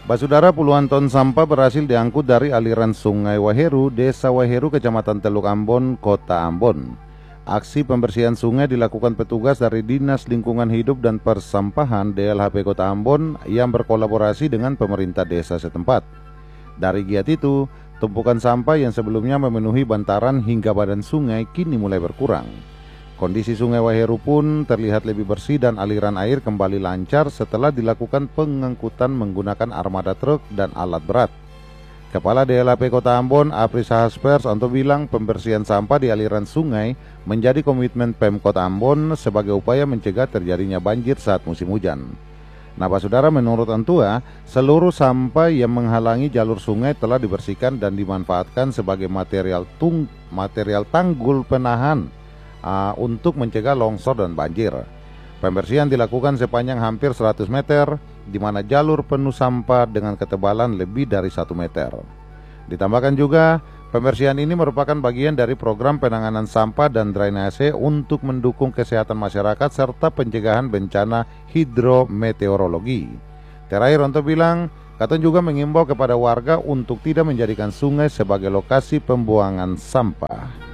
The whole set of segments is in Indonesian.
Basudara, puluhan ton sampah berhasil diangkut dari aliran Sungai Waheru, Desa Waheru, Kecamatan Teluk Ambon, Kota Ambon. Aksi pembersihan sungai dilakukan petugas dari Dinas Lingkungan Hidup dan Persampahan DLHP Kota Ambon yang berkolaborasi dengan pemerintah desa setempat. Dari giat itu, tumpukan sampah yang sebelumnya memenuhi bantaran hingga badan sungai kini mulai berkurang. Kondisi Sungai Waheru pun terlihat lebih bersih dan aliran air kembali lancar setelah dilakukan pengangkutan menggunakan armada truk dan alat berat. Kepala DLHP Kota Ambon, Apri Sahaspers, bilang pembersihan sampah di aliran sungai menjadi komitmen Pemkot Ambon sebagai upaya mencegah terjadinya banjir saat musim hujan. Nah, Pak Saudara, menurut Antua, seluruh sampah yang menghalangi jalur sungai telah dibersihkan dan dimanfaatkan sebagai material tanggul penahan untuk mencegah longsor dan banjir. Pembersihan dilakukan sepanjang hampir 100 meter, di mana jalur penuh sampah dengan ketebalan lebih dari 1 meter. Ditambahkan juga, pembersihan ini merupakan bagian dari program penanganan sampah dan drainase untuk mendukung kesehatan masyarakat serta pencegahan bencana hidrometeorologi. Terakhir, Ronto bilang, Katon juga mengimbau kepada warga untuk tidak menjadikan sungai sebagai lokasi pembuangan sampah.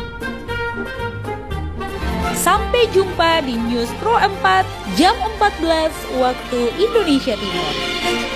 Sampai jumpa di News Pro 4 jam 14 waktu Indonesia Timur.